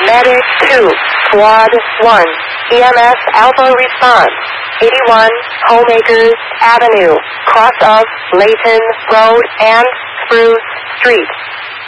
Medic 2, Squad 1, EMS Alpha response. 81 Homemakers Avenue, cross of Layton Road and Spruce Street.